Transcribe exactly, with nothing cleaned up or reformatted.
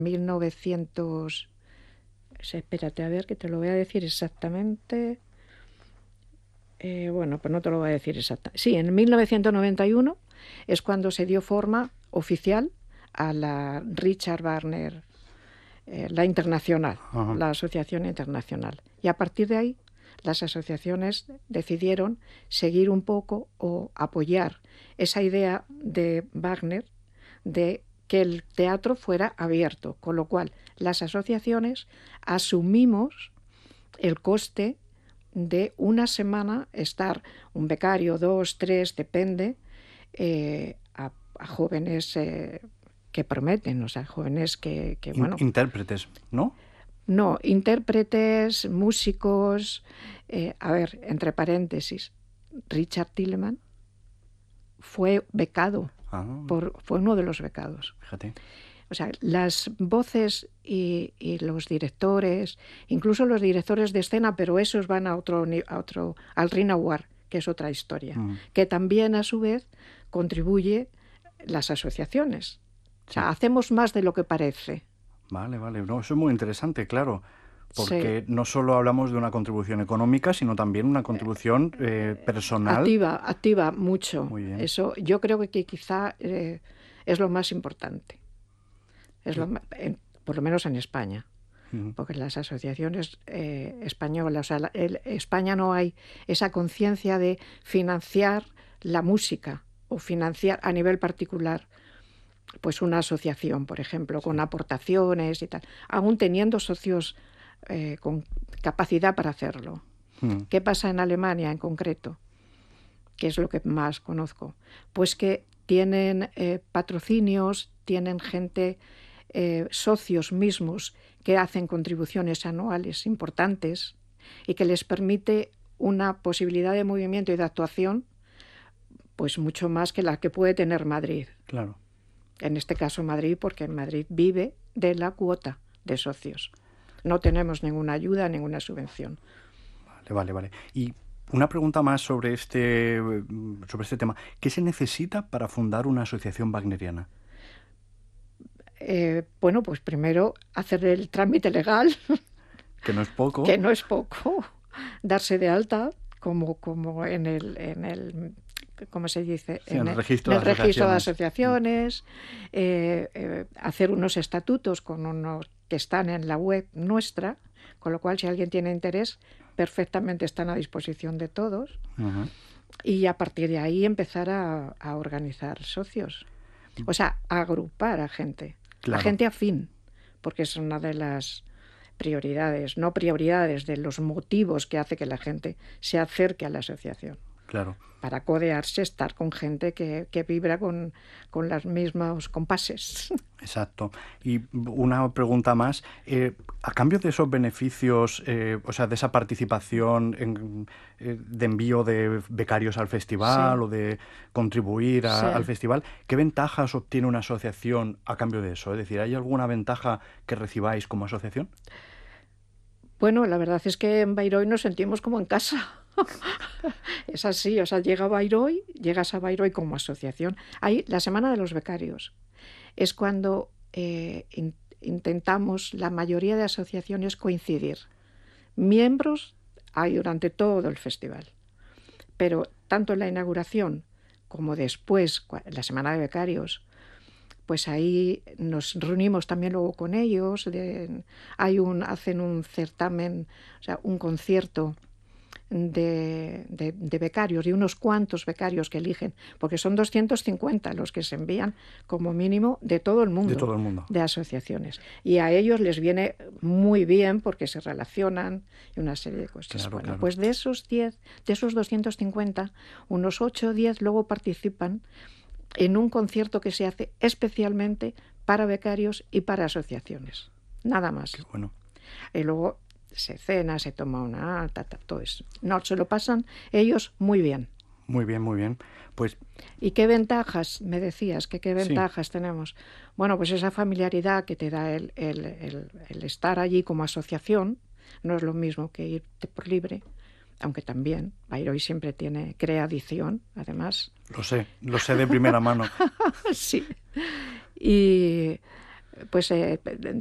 mil novecientos... Espérate, a ver, que te lo voy a decir exactamente. Eh, bueno, pues no te lo voy a decir exactamente. Sí, en mil novecientos noventa y uno es cuando se dio forma oficial a la Richard Wagner, eh, la internacional, Ajá. la asociación internacional. Y a partir de ahí, las asociaciones decidieron seguir un poco o apoyar esa idea de Wagner de que el teatro fuera abierto, con lo cual las asociaciones asumimos el coste de una semana estar un becario, dos, tres, depende, eh, a, a jóvenes eh, que prometen, o sea, jóvenes que, que In- bueno... intérpretes, ¿no? No, intérpretes, músicos, eh, a ver, entre paréntesis, Richard Tilleman fue becado, Ah, por, fue uno de los becados. fíjate. O sea, las voces y, y los directores, incluso los directores de escena, pero esos van a otro, a otro al Rinawar, que es otra historia, Mm. que también a su vez contribuye las asociaciones. O sea, Sí. hacemos más de lo que parece. Vale, vale. No, eso es muy interesante, claro. Porque Sí. no solo hablamos de una contribución económica, sino también una contribución eh, personal. Activa, activa mucho. Muy bien. Eso yo creo que quizá eh, es lo más importante. Es lo, en, por lo menos en España. Uh-huh. Porque las asociaciones eh, españolas, o sea, la, el, España no hay esa conciencia de financiar la música o financiar a nivel particular pues una asociación, por ejemplo, sí. con aportaciones y tal, aún teniendo socios eh, con capacidad para hacerlo. Uh-huh. ¿Qué pasa en Alemania en concreto? Que es lo que más conozco. Pues que tienen eh, patrocinios, tienen gente, eh, socios mismos, que hacen contribuciones anuales importantes y que les permite una posibilidad de movimiento y de actuación pues mucho más que la que puede tener Madrid. Claro. En este caso Madrid, porque Madrid vive de la cuota de socios. No tenemos ninguna ayuda, ninguna subvención. Vale, vale, vale. Y una pregunta más sobre este, sobre este tema. ¿Qué se necesita para fundar una asociación wagneriana? Eh, bueno, pues primero hacer el trámite legal. Que no es poco. Que no es poco. Darse de alta como, como en el... En el ¿cómo se dice? Sí, en el el, registro, en el de, registro asociaciones. de asociaciones, eh, eh, hacer unos estatutos con unos que están en la web nuestra, con lo cual si alguien tiene interés, perfectamente están a disposición de todos. Uh-huh. Y a partir de ahí empezar a, a organizar socios. O sea, a agrupar a gente, claro. a gente afín, porque es una de las prioridades, no prioridades, de los motivos que hace que la gente se acerque a la asociación. Claro. Para codearse, estar con gente que, que vibra con, con los mismos compases. Exacto. Y una pregunta más. Eh, a cambio de esos beneficios, eh, o sea, de esa participación en, eh, de envío de becarios al festival sí. o de contribuir a, sí. al festival, ¿qué ventajas obtiene una asociación a cambio de eso? Es decir, ¿hay alguna ventaja que recibáis como asociación? Bueno, la verdad es que en Bayreuth nos sentimos como en casa. Es así, o sea, llega a Bayreuth, llegas a Bayreuth como asociación. Ahí, la Semana de los Becarios, es cuando eh, in, intentamos, la mayoría de asociaciones, coincidir. Miembros hay durante todo el festival, pero tanto en la inauguración como después, la Semana de Becarios, pues ahí nos reunimos también luego con ellos, de, hay un, hacen un certamen, o sea, un concierto de, de, de becarios, y unos cuantos becarios que eligen, porque son doscientos cincuenta los que se envían como mínimo de todo el mundo, de todo el mundo, de asociaciones. Y a ellos les viene muy bien porque se relacionan y una serie de cosas. Claro, bueno, claro. pues de esos diez, de esos doscientos cincuenta, unos ocho o diez luego participan en un concierto que se hace especialmente para becarios y para asociaciones. Nada más. Qué bueno. Y luego se cena, se toma una alta, todo eso. No, se lo pasan ellos muy bien. Muy bien, muy bien. Pues... ¿Y qué ventajas, me decías, que qué ventajas sí. tenemos? Bueno, pues esa familiaridad que te da el, el, el, el estar allí como asociación, no es lo mismo que irte por libre, aunque también Bayreuth siempre tiene, crea adicción, además. Lo sé, lo sé de primera mano. Sí. Y pues eh,